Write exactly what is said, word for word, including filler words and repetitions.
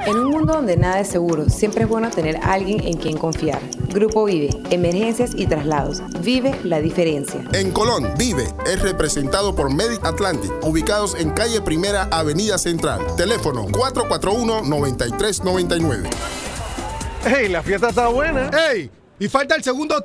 En un mundo donde nada es seguro, siempre es bueno tener a alguien en quien confiar. Grupo Vive, emergencias y traslados. Vive la diferencia. En Colón, Vive es representado por Medic Atlantic, ubicados en calle Primera, Avenida Central. Teléfono cuatro cuatro uno, nueve tres nueve nueve. ¡Ey, la fiesta está buena! ¡Ey! Y falta el segundo